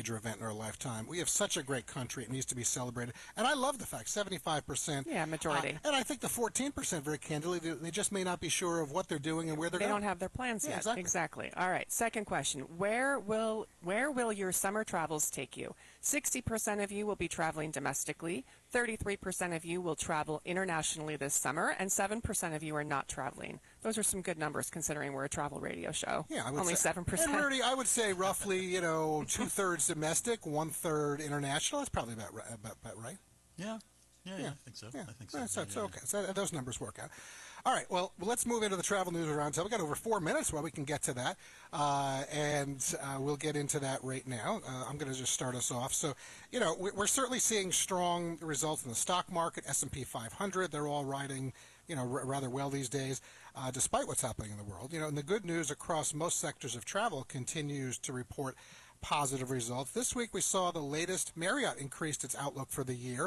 major event in our lifetime. We have such a great country. It needs to be celebrated. And I love the fact, 75%. Yeah, majority. And I think the 14%, very candidly, they just may not be sure of what they're doing and where they're going. They don't have their plans yet. Exactly. All right, second question. Where will your summer travels take you? 60% of you will be traveling domestically, 33% of you will travel internationally this summer, and 7% of you are not traveling. Those are some good numbers considering we're a travel radio show. Yeah, I would Only say, 7%. And Rudy, I would say roughly, 2/3 domestic, 1/3 international. That's probably about right. Yeah, I think so. Yeah. I think so. Okay. So those numbers work out. All right. Well, let's move into the travel news roundtable. We've got over 4 minutes where we can get to that, and we'll get into that right now. I'm going to just start us off. So, we're certainly seeing strong results in the stock market. S&P 500, they're all riding, rather well these days, despite what's happening in the world. And the good news across most sectors of travel continues to report positive results. This week we saw the latest. Marriott increased its outlook for the year.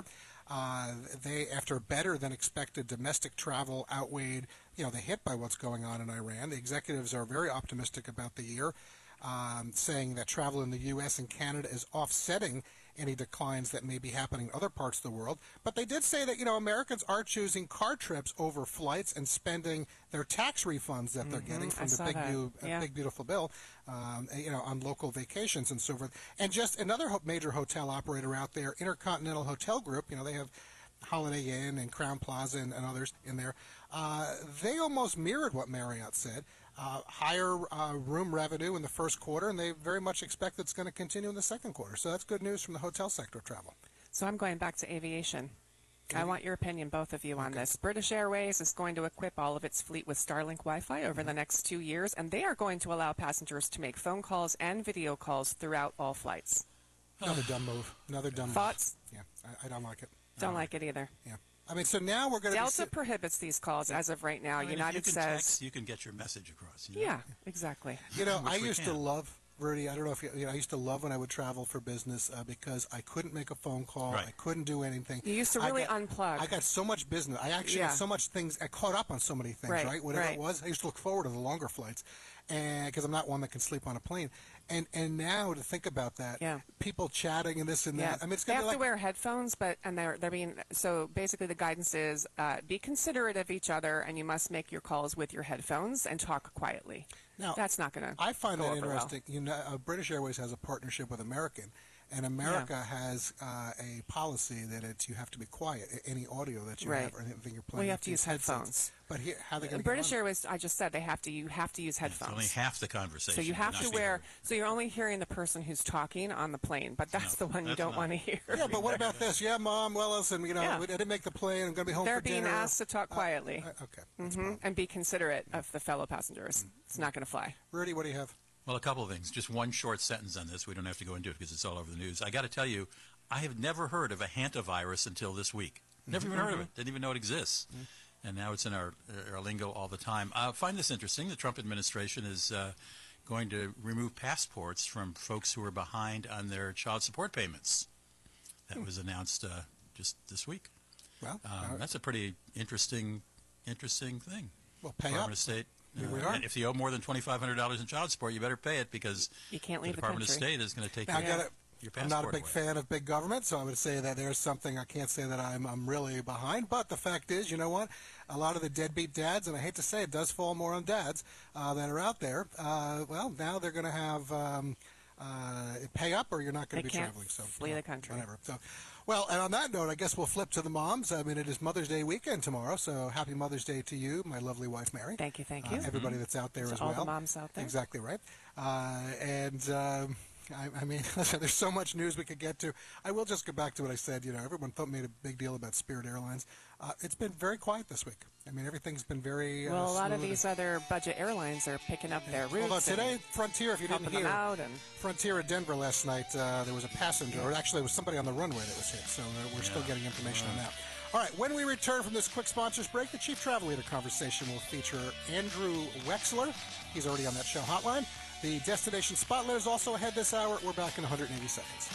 They, after better than expected domestic travel outweighed, the hit by what's going on in Iran. The executives are very optimistic about the year, saying that travel in the U.S. and Canada is offsetting any declines that may be happening in other parts of the world. But they did say that, Americans are choosing car trips over flights and spending their tax refunds that they're getting from the big beautiful bill, on local vacations and so forth. And just another major hotel operator out there, Intercontinental Hotel Group, they have Holiday Inn and Crowne Plaza and others in there. They almost mirrored what Marriott said. Higher room revenue in the first quarter, and they very much expect it's going to continue in the second quarter. So that's good news from the hotel sector of travel. So I'm going back to aviation. I want your opinion, both of you, on this. British Airways is going to equip all of its fleet with Starlink Wi-Fi over the next 2 years, and they are going to allow passengers to make phone calls and video calls throughout all flights. Another dumb move. Thoughts? Yeah, I don't like it. Don't like it either. Yeah. I mean, so now we're going to Delta prohibits these calls as of right now. United says text, you can get your message across. Yeah, exactly. I used to love, Rudy, I don't know if I used to love when I would travel for business because I couldn't make a phone call. Right. I couldn't do anything. You used to really unplug. I got so much business. I actually had so much things. I caught up on so many things, right? Whatever it was. I used to look forward to the longer flights, and because I'm not one that can sleep on a plane. And now to think about that, people chatting and this and that. I mean, it's they have to wear headphones, and they're being so basically the guidance is be considerate of each other, and you must make your calls with your headphones and talk quietly. Now that's not going to. I find that interesting. Well. British Airways has a partnership with American. And America has a policy that you have to be quiet. Any audio that you have or anything you're playing. Well, you have to use headphones. But here, how are they going to British Airways, I just said you have to use headphones. It's only half the conversation. So you have to wear. So you're only hearing the person who's talking on the plane, but that's the one you don't want to hear. Yeah, but what about this? Yeah, Mom. Well, listen, I didn't make the plane. I'm going to be home They're for dinner. being asked to talk quietly. Okay. And be considerate of the fellow passengers. It's not going to fly. Rudy, what do you have? Well, a couple of things. Just one short sentence on this. We don't have to go into it because it's all over the news. I got to tell you, I have never heard of a hantavirus until this week. Never even heard of it. Didn't even know it exists. And now it's in our lingo all the time. I find this interesting. The Trump administration is going to remove passports from folks who are behind on their child support payments. That was announced just this week. Well, that's a pretty interesting thing. Well, pay Department up. of State. And if you owe more than $2,500 in child support, you better pay it because you can't leave the Department the country. of State is going to take your passport I'm not a big away. fan of big government, so I would say that there's something I can't say that I'm really behind. But the fact is, you know what? A lot of the deadbeat dads, and I hate to say it, does fall more on dads that are out there. Well, now they're going to have pay up, or you're not going to be traveling. So flee the country. Whatever. So, well, and on that note, I guess we'll flip to the moms. I mean, it is Mother's Day weekend tomorrow, so happy Mother's Day to you, my lovely wife, Mary. Thank you. Everybody that's out there as well. All the moms out there. Exactly right. I mean, there's so much news we could get to. I will just go back to what I said. Everyone made a big deal about Spirit Airlines. It's been very quiet this week. I mean, everything's been very well. A lot of these other budget airlines are picking up their routes. Although today, Frontier, if you didn't hear, Frontier at Denver last night, there was a passenger, or actually, it was somebody on the runway that was hit. So we're still getting information on that. All right, when we return from this quick sponsors break, the Chief Travel Leader conversation will feature Andrew Wexler. He's already on that show hotline. The Destination Spotlight is also ahead this hour. We're back in 180 seconds.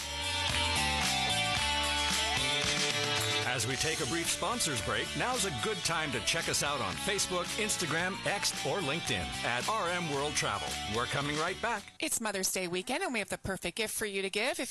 As we take a brief sponsors break, now's a good time to check us out on Facebook, Instagram, X, or LinkedIn at RM World Travel. We're coming right back. It's Mother's Day weekend, and we have the perfect gift for you to give. If